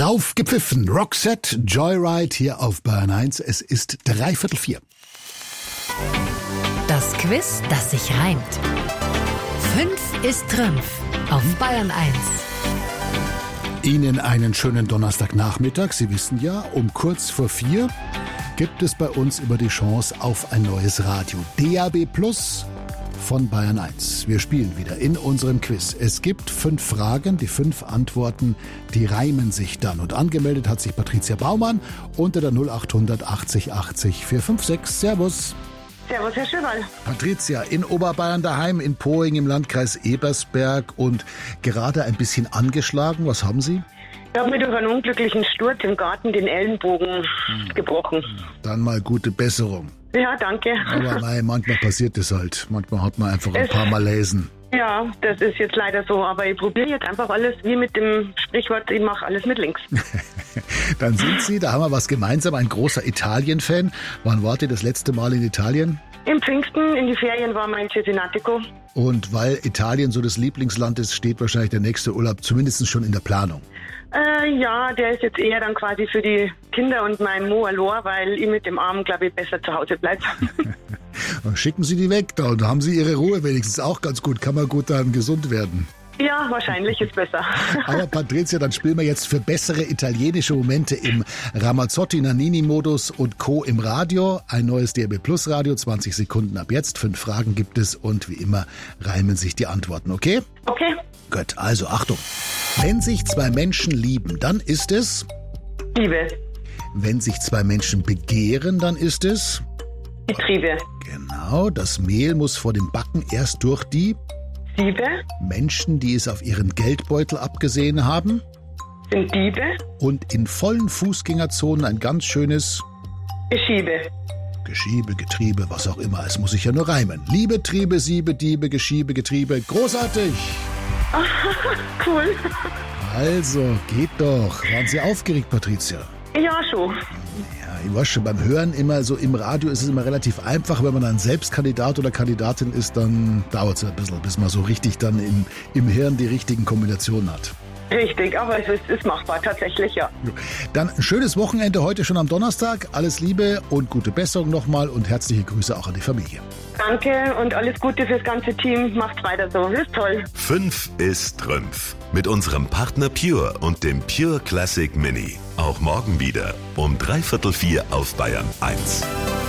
Drauf gepfiffen. Roxette, Joyride hier auf Bayern 1. Es ist 3:45. Das Quiz, das sich reimt. 5 ist Trümpf auf Bayern 1. Ihnen einen schönen Donnerstagnachmittag. Sie wissen ja, um kurz vor 4 gibt es bei uns immer die Chance auf ein neues Radio. DAB Plus von Bayern 1. Wir spielen wieder in unserem Quiz. Es gibt 5 Fragen, die 5 Antworten, die reimen sich dann. Und angemeldet hat sich Patricia Baumann unter der 0800 80 80 456. Servus. Servus, Herr Schöberl. Patricia, in Oberbayern daheim, in Poing im Landkreis Ebersberg und gerade ein bisschen angeschlagen. Was haben Sie? Ich habe mir durch einen unglücklichen Sturz im Garten den Ellenbogen gebrochen. Dann mal gute Besserung. Ja, danke. Aber manchmal passiert das halt. Manchmal hat man einfach ein paar Malaisen. Ja, das ist jetzt leider so. Aber ich probiere jetzt einfach alles, wie mit dem Sprichwort, ich mache alles mit links. Dann sind Sie, da haben wir was gemeinsam, ein großer Italien-Fan. Wann wart ihr das letzte Mal in Italien? Im Pfingsten, in die Ferien war mein Cesenatico. Und weil Italien so das Lieblingsland ist, steht wahrscheinlich der nächste Urlaub zumindest schon in der Planung. Ja, der ist jetzt eher dann quasi für die Kinder und mein Moalor, weil ich mit dem Arm, glaube ich, besser zu Hause bleibe. Schicken Sie die weg da und haben Sie Ihre Ruhe wenigstens auch ganz gut. Kann man gut dann gesund werden. Ja, wahrscheinlich ist besser. Aber Patricia, dann spielen wir jetzt für bessere italienische Momente im Ramazzotti, Nannini-Modus und Co. im Radio. Ein neues DAB Plus Radio, 20 Sekunden ab jetzt. 5 Fragen gibt es und wie immer reimen sich die Antworten, okay? Okay. Gut, also Achtung. Wenn sich 2 Menschen lieben, dann ist es... Liebe. Wenn sich 2 Menschen begehren, dann ist es... Betriebe. Genau, das Mehl muss vor dem Backen erst durch die... Siebe. Menschen, die es auf ihren Geldbeutel abgesehen haben. Sind Diebe. Und in vollen Fußgängerzonen ein ganz schönes... Geschiebe. Geschiebe, Getriebe, was auch immer. Es muss sich ja nur reimen. Liebe, Triebe, Siebe, Diebe, Geschiebe, Getriebe. Großartig! Cool. Also, geht doch. Waren Sie aufgeregt, Patricia? Ja, schon. Ja, ich weiß schon, beim Hören immer so im Radio ist es immer relativ einfach. Wenn man dann selbst Kandidat oder Kandidatin ist, dann dauert es ein bisschen, bis man so richtig dann im Hirn die richtigen Kombinationen hat. Richtig, aber es ist machbar, tatsächlich, ja. Dann ein schönes Wochenende heute schon am Donnerstag. Alles Liebe und gute Besserung nochmal und herzliche Grüße auch an die Familie. Danke und alles Gute fürs ganze Team. Macht's weiter so, ist toll. 5 ist Trümpf. Mit unserem Partner Pure und dem Pure Classic Mini. Auch morgen wieder um 3:45 auf Bayern 1.